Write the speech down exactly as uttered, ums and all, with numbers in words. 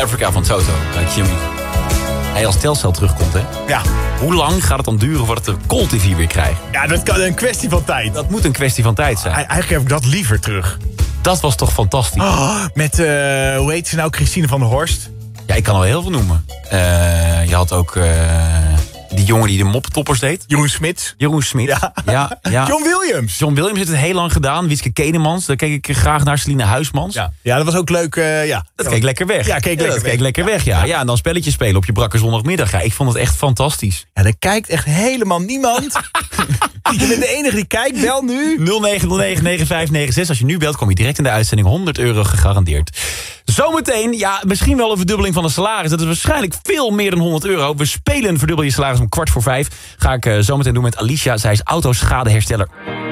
Africa van Toto, bij Jimmy. Hij als Telcel terugkomt, hè? Ja. Hoe lang gaat het dan duren voordat de Colt T V weer krijgt? Ja, dat kan een kwestie van tijd. Dat moet een kwestie van tijd zijn. Eigenlijk heb ik dat liever terug. Dat was toch fantastisch? Oh, met, uh, hoe heet ze nou, Christine van der Horst? Ja, ik kan al heel veel noemen. Uh, je had ook uh, die jongen die de moptoppers deed. Jeroen Smits. Jeroen Smit. Ja. Ja, ja. John Williams. John Williams heeft het heel lang gedaan. Wieske Kedemans, daar keek ik graag naar. Celine Huismans. Ja, ja dat was ook leuk. Uh, ja. Dat keek lekker weg. Ja, keek lekker, ja, dat weg. keek lekker weg. Ja. Ja. ja, en dan spelletjes spelen op je brakke zondagmiddag. Ja, ik vond het echt fantastisch. Ja, er kijkt echt helemaal niemand. Je bent de enige die kijkt. Bel nu. nul negen nul negen negen vijf negen zes. Als je nu belt, kom je direct in de uitzending. honderd euro gegarandeerd. Zometeen, ja, misschien wel een verdubbeling van de salaris. Dat is waarschijnlijk veel meer dan honderd euro. We spelen Verdubbel je salaris om kwart voor vijf. Ga ik uh, zometeen doen met Alicia. Zij is autoschadehersteller.